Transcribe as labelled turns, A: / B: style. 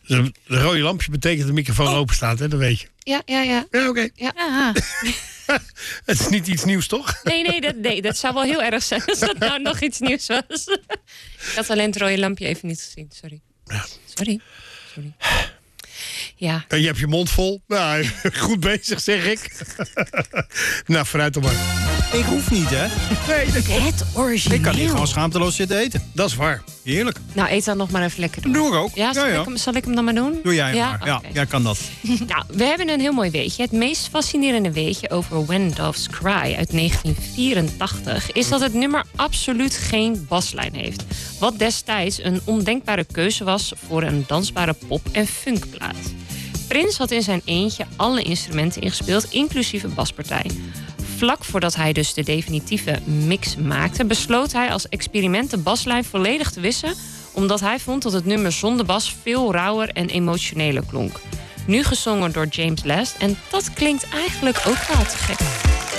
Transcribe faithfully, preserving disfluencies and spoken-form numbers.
A: Dus een rode lampje betekent dat de microfoon oh. open staat, hè? Dat weet je.
B: Ja, ja, ja.
A: Ja, oké. Okay.
B: Ja. Ja.
A: Het is niet iets nieuws, toch?
B: Nee, nee dat, nee, dat zou wel heel erg zijn als dat nou nog iets nieuws was. Ik had alleen het rode lampje even niet gezien, sorry.
A: Ja.
B: Sorry. Sorry. Ja.
A: En je hebt je mond vol. Nou, goed bezig, zeg ik. Nou, vooruit dan maar.
C: Ik hoef niet, hè?
A: Nee, dat klopt.
B: Het origineel.
C: Ik kan hier gewoon schaamteloos zitten eten.
A: Dat is waar.
C: Heerlijk.
B: Nou, eet dan nog maar even lekker.
C: Dat doe ik ook.
B: Ja, zal,
C: ja, ja.
B: Ik, hem, zal ik hem dan maar doen?
C: Doe jij hem
B: ja?
C: maar. Ja,
B: okay.
C: jij kan dat.
B: Nou, we hebben een heel mooi weetje. Het meest fascinerende weetje over When Doves Cry uit negentien vierentachtig... is dat het nummer absoluut geen baslijn heeft. Wat destijds een ondenkbare keuze was voor een dansbare pop- en funkplaat. Prince had in zijn eentje alle instrumenten ingespeeld, inclusief een baspartij. Vlak voordat hij dus de definitieve mix maakte, besloot hij als experiment de baslijn volledig te wissen, omdat hij vond dat het nummer zonder bas veel rauwer en emotioneler klonk. Nu gezongen door James Last en dat klinkt eigenlijk ook wel te gek.